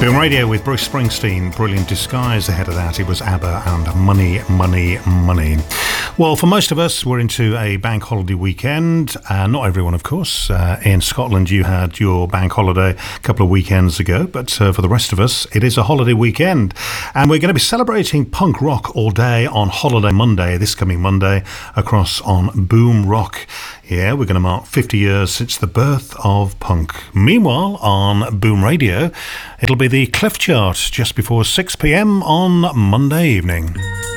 Boom Radio with Bruce Springsteen. Brilliant disguise ahead of that. It was ABBA and Money, Money, Money. Well, for most of us, we're into a bank holiday weekend. Not everyone, of course. In Scotland, you had your bank holiday a couple of weekends ago. But for the rest of us, it is a holiday weekend. And we're going to be celebrating punk rock all day on Holiday Monday, this coming Monday, across on Boom Rock. Yeah, we're going to mark 50 years since the birth of punk. Meanwhile, on Boom Radio, it'll be the Cliff Chart just before 6 p.m. on Monday evening.